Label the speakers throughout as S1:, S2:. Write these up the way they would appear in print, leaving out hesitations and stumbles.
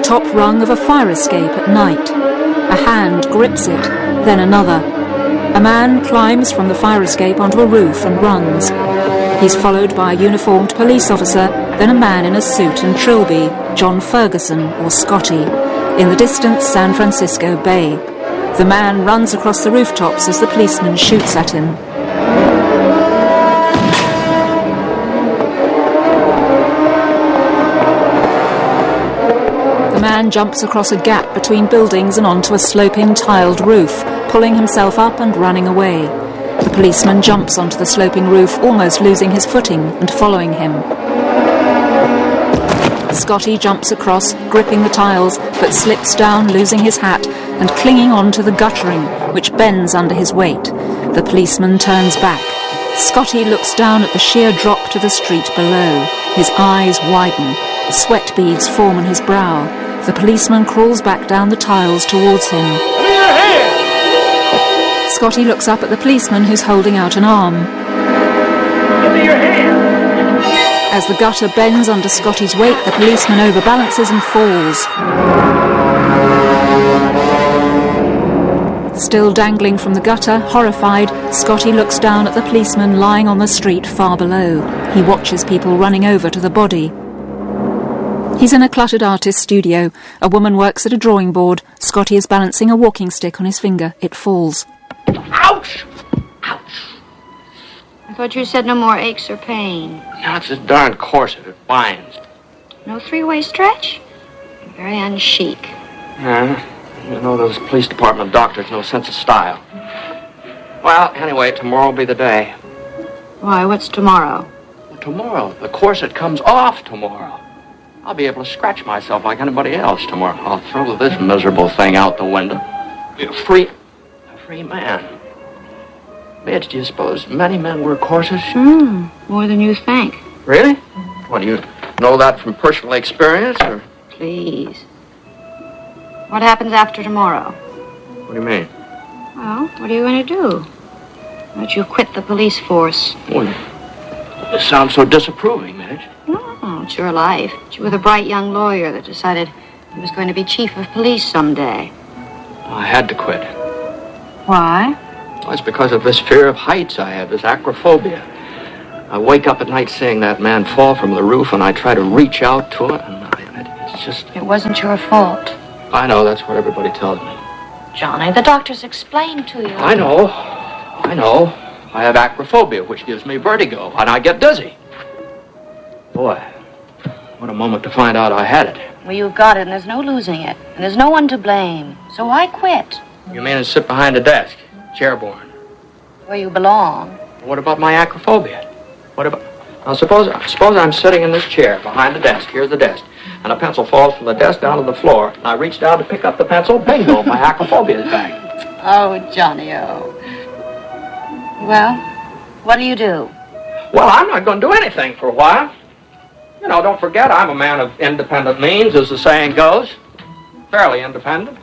S1: top rung of a fire escape at night. A hand grips it, then another. A man climbs from the fire escape onto a roof and runs. He's followed by a uniformed police officer, then a man in a suit and trilby, John Ferguson, or Scotty. In the distance, San Francisco Bay. The man runs across the rooftops as the policeman shoots at him. The man jumps across a gap between buildings and onto a sloping tiled roof, pulling himself up and running away. The policeman jumps onto the sloping roof, almost losing his footing, and following him. Scotty jumps across, gripping the tiles, but slips down, losing his hat, and clinging on to the guttering, which bends under his weight. The policeman turns back. Scotty looks down at the sheer drop to the street below. His eyes widen. Sweat beads form on his brow. The policeman crawls back down the tiles towards him.
S2: Give me your hand!
S1: Scotty looks up at the policeman who's holding out an arm.
S2: Give me your hand!
S1: As the gutter bends under Scotty's weight, the policeman overbalances and falls. Still dangling from the gutter, horrified, Scotty looks down at the policeman lying on the street far below. He watches people running over to the body. He's in a cluttered artist's studio. A woman works at a drawing board. Scotty is balancing a walking stick on his finger. It falls.
S2: Ouch! Ouch!
S3: I thought you said no more aches or pain.
S2: Now it's this darn corset. It binds.
S3: No three-way stretch? Very unchic.
S2: Yeah. You know, those police department doctors, no sense of style. Well, anyway, tomorrow will be the day.
S3: Why, what's tomorrow?
S2: Well, tomorrow. The corset comes off tomorrow. I'll be able to scratch myself like anybody else tomorrow. I'll throw this miserable thing out the window. Be a free man. Midge, do you suppose many men wear corsets?
S3: More than you think.
S2: Really? What, do you know that from personal experience, or?
S3: Please. What happens after tomorrow?
S2: What do you mean?
S3: Well, what are you going to do? Don't you quit the police force?
S2: Well, you sound so disapproving, Midge.
S3: No, it's your life. You were the bright young lawyer that decided he was going to be chief of police someday.
S2: I had to quit.
S3: Why?
S2: Well, it's because of this fear of heights I have, this acrophobia. I wake up at night seeing that man fall from the roof, and I try to reach out to it, and it's just...
S3: It wasn't your fault.
S2: I know, that's what everybody tells me.
S3: Johnny, the doctors explained to you.
S2: I know. I have acrophobia, which gives me vertigo, and I get dizzy. Boy, what a moment to find out I had it.
S3: Well, you've got it, and there's no losing it. And there's no one to blame. So why quit?
S2: You mean to sit behind a desk, chairborne?
S3: Where you belong.
S2: What about my acrophobia? What about... Now, suppose I'm sitting in this chair behind the desk. Here's the desk. And a pencil falls from the desk down to the floor. And I reach down to pick up the pencil. Bingo, my acrophobia is back.
S3: Oh, Johnny-o. Well, what do you do?
S2: Well, I'm not going to do anything for a while. You know, don't forget, I'm a man of independent means, as the saying goes. Fairly independent.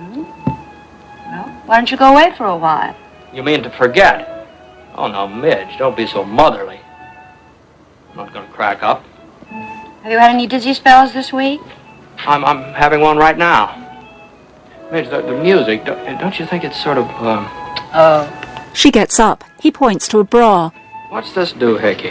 S3: Well, why don't you go away for a while?
S2: You mean to forget? Oh, now, Midge, don't be so motherly. I'm not going to crack up.
S3: Have you had any dizzy spells this week?
S2: I'm having one right now. Midge, the music, don't you think it's sort of,
S3: Oh.
S1: She gets up. He points to a bra.
S2: What's this doohickey?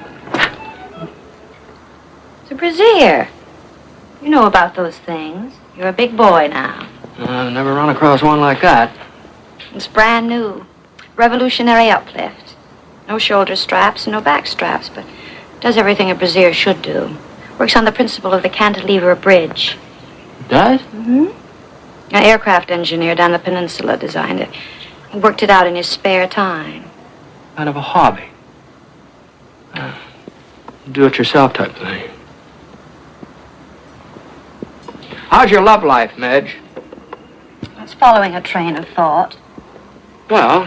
S3: It's a brassiere. You know about those things. You're a big boy now.
S2: I've never run across one like that.
S3: It's brand new. Revolutionary uplift. No shoulder straps and no back straps, but does everything a brassiere should do. Works on the principle of the cantilever bridge.
S2: Does?
S3: Mm-hmm. An aircraft engineer down the peninsula designed it. He worked it out in his spare time.
S2: Kind of a hobby. Do-it-yourself type thing. How's your love life, Midge?
S3: It's following a train of thought.
S2: Well,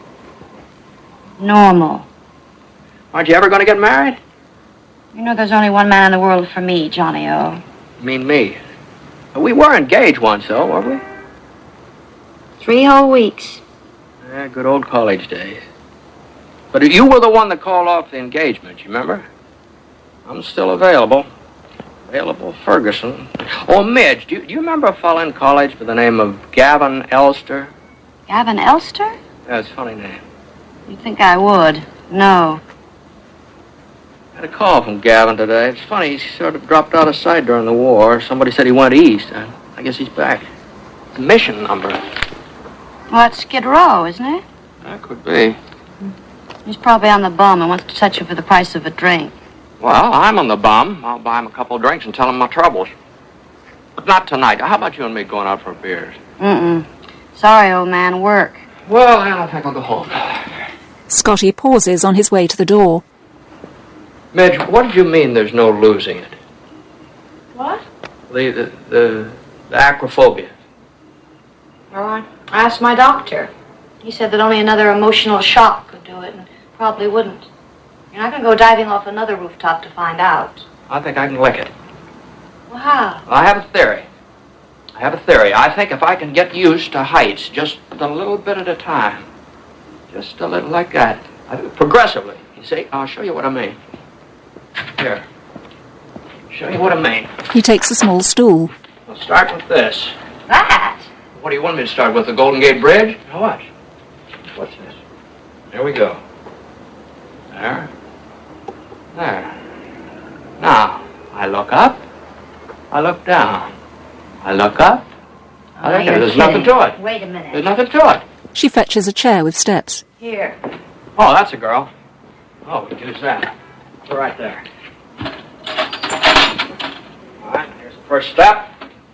S3: Normal.
S2: aren't you ever going to get married?
S3: You know there's only one man in the world for me, Johnny-o.
S2: You mean me? We were engaged once, though, weren't we?
S3: 3 whole weeks.
S2: Yeah, good old college days. But you were the one that called off the engagement, you remember? I'm still available. Available Ferguson. Oh, Midge, do you remember a fellow in college by the name of Gavin Elster?
S3: Gavin Elster?
S2: That's a funny name.
S3: You'd think I would. No.
S2: I had a call from Gavin today. It's funny, he sort of dropped out of sight during the war. Somebody said he went east. I guess he's back. It's a mission number.
S3: Well, that's Skid Row, isn't it?
S2: That could be.
S3: He's probably on the bum and wants to touch you for the price of a drink.
S2: Well, I'm on the bum. I'll buy him a couple of drinks and tell him my troubles. But not tonight. How about you and me going out for beers?
S3: Sorry, old man, work.
S2: Well, I think I'll go home.
S1: Scotty pauses on his way to the door.
S2: Midge, what did you mean there's no losing it?
S3: What?
S2: The acrophobia.
S3: Well, I asked my doctor. He said that only another emotional shock could do it, and probably wouldn't. You're not going to go diving off another rooftop to find out.
S2: I think I can lick it.
S3: Well, how?
S2: I have a theory. I think if I can get used to heights just a little bit at a time, just a little like that, progressively, you see, I'll show you what I mean. Here. Show you what I mean.
S1: He takes a small stool.
S2: I'll start with this.
S3: That?
S2: What do you want me to start with, the Golden Gate Bridge? Now watch. What's this? There we go. There. Now, I look up. I look down. I look up. There's nothing to it.
S3: Wait a minute.
S2: There's nothing to it.
S1: She fetches a chair with steps.
S3: Here.
S2: Oh, that's a girl. Oh, we can use that. It's right there. All right, here's the first step.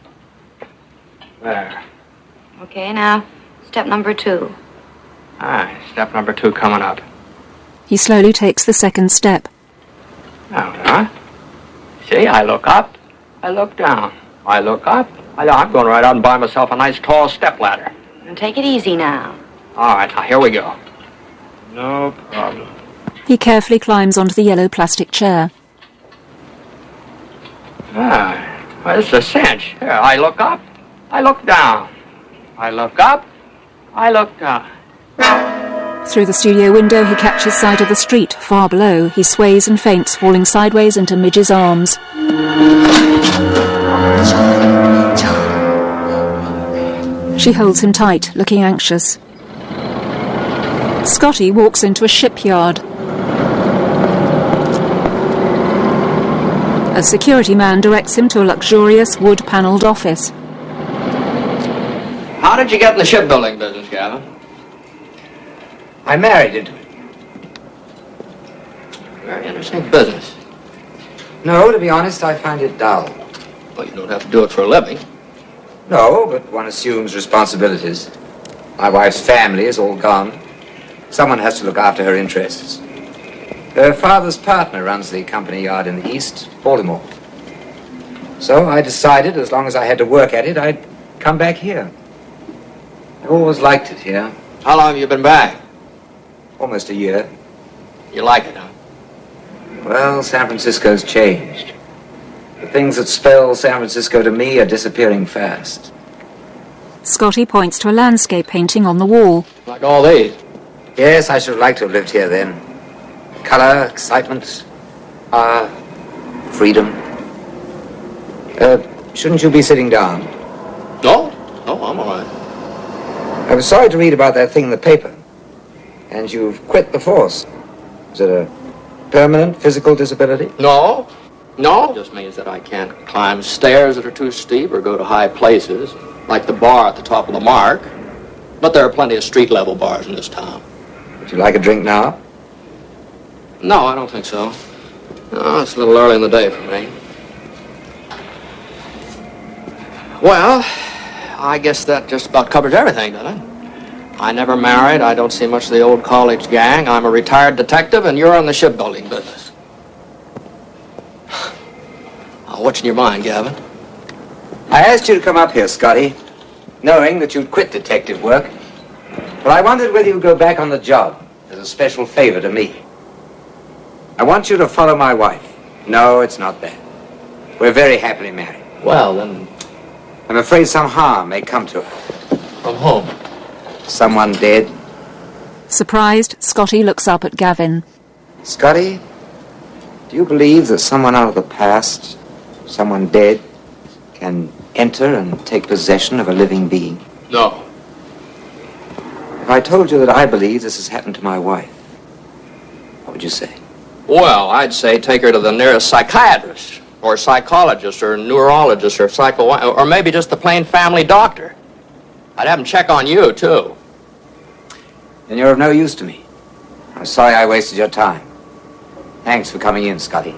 S2: There.
S3: Okay, now, step number 2.
S2: All right, step number 2 coming up.
S1: He slowly takes the second step.
S2: Now, see, I look up, I look down. I look up, I'm going right out and buy myself a nice tall step ladder.
S3: And take it easy now.
S2: All right, now here we go. No problem.
S1: He carefully climbs onto the yellow plastic chair.
S2: Well, this is a cinch. Here, I look up, I look down. I look up, I look down.
S1: Through the studio window, he catches sight of the street far below. He sways and faints, falling sideways into Midge's arms. She holds him tight, looking anxious. Scotty walks into a shipyard. A security man directs him to a luxurious wood-panelled office.
S2: How did you get in the shipbuilding business, Gavin?
S4: I married into it.
S2: Very interesting business.
S4: No, to be honest, I find it dull.
S2: Well, you don't have to do it for a living.
S4: No, but one assumes responsibilities. My wife's family is all gone. Someone has to look after her interests. Her father's partner runs the company yard in the east, Baltimore. So I decided, as long as I had to work at it, I'd come back here. I've always liked it here.
S2: How long have you been back?
S4: Almost a year.
S2: You like it, huh?
S4: Well, San Francisco's changed. The things that spell San Francisco to me are disappearing fast.
S1: Scotty points to a landscape painting on the wall.
S2: Like all these.
S4: Yes, I should have liked to have lived here then. Color, excitement, freedom. Shouldn't you be sitting down?
S2: No, I'm all right.
S4: I was sorry to read about that thing in the paper. And you've quit the force. Is it a permanent physical disability?
S2: No. It just means that I can't climb stairs that are too steep or go to high places, like the bar at the top of the Mark. But there are plenty of street-level bars in this town.
S4: Would you like a drink now?
S2: No, I don't think so. No, it's a little early in the day for me. Well, I guess that just about covers everything, doesn't it? I never married. I don't see much of the old college gang. I'm a retired detective, and you're in the shipbuilding business. What's in your mind, Gavin?
S4: I asked you to come up here, Scotty, knowing that you'd quit detective work. But I wondered whether you'd go back on the job as a special favor to me. I want you to follow my wife. No, it's not that. We're very happily married.
S2: Well, then...
S4: I'm afraid some harm may come to her.
S2: From whom?
S4: Someone dead.
S1: Surprised, Scotty looks up at Gavin.
S4: Scotty, do you believe that someone out of the past Someone dead can enter and take possession of a living being?
S2: No.
S4: If I told you that I believe this has happened to my wife, what would you say?
S2: Well, I'd say take her to the nearest psychiatrist, or psychologist, or neurologist, or maybe just the plain family doctor. I'd have him check on you, too.
S4: Then you're of no use to me. I'm sorry I wasted your time. Thanks for coming in, Scotty.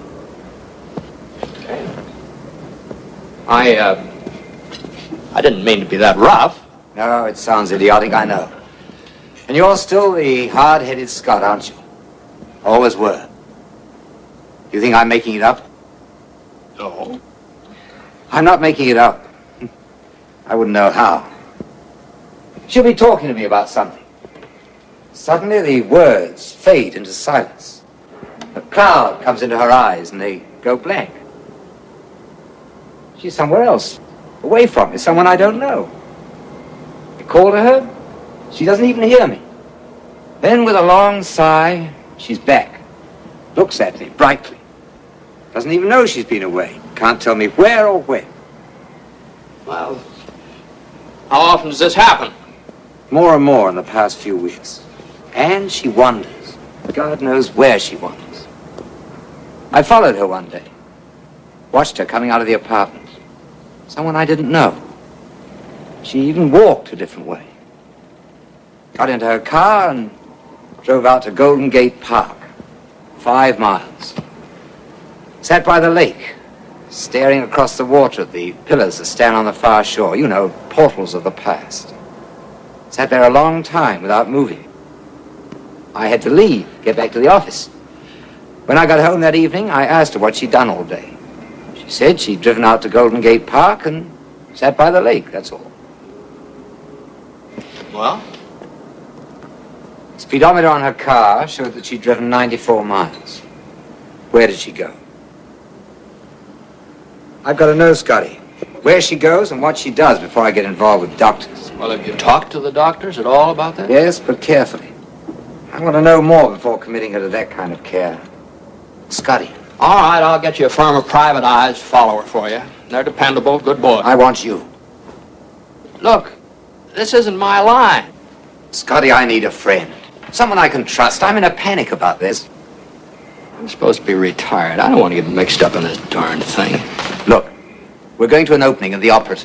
S2: I didn't mean to be that rough.
S4: No, it sounds idiotic, I know. And you're still the hard-headed Scot, aren't you? Always were. You think I'm making it up?
S2: No.
S4: I'm not making it up. I wouldn't know how. She'll be talking to me about something. Suddenly the words fade into silence. A cloud comes into her eyes and they go blank. She's somewhere else, away from me, someone I don't know. I call to her, she doesn't even hear me. Then with a long sigh, she's back. Looks at me brightly. Doesn't even know she's been away. Can't tell me where or when.
S2: Well, how often does this happen?
S4: More and more in the past few weeks. And she wanders. God knows where she wanders. I followed her one day. Watched her coming out of the apartment. Someone I didn't know. She even walked a different way. Got into her car and drove out to Golden Gate Park. 5 miles. Sat by the lake, staring across the water at the pillars that stand on the far shore. You know, portals of the past. Sat there a long time without moving. I had to leave, get back to the office. When I got home that evening, I asked her what she'd done all day. She said she'd driven out to Golden Gate Park and sat by the lake, that's all.
S2: Well?
S4: Speedometer on her car showed that she'd driven 94 miles. Where did she go? I've got to know, Scotty, where she goes and what she does before I get involved with doctors.
S2: Well, have you talked to the doctors at all about that?
S4: Yes, but carefully. I want to know more before committing her to that kind of care. Scotty.
S2: All right, I'll get you a firm of private eyes follower for you. They're dependable, good boys.
S4: I want you.
S2: Look, this isn't my line.
S4: Scotty, I need a friend. Someone I can trust. I'm in a panic about this.
S2: I'm supposed to be retired. I don't want to get mixed up in this darn thing.
S4: Look, we're going to an opening of the opera